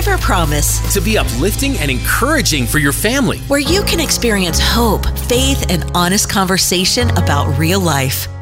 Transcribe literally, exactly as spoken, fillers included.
Survivor Promise, to be uplifting and encouraging for your family, where you can experience hope, faith, and honest conversation about real life.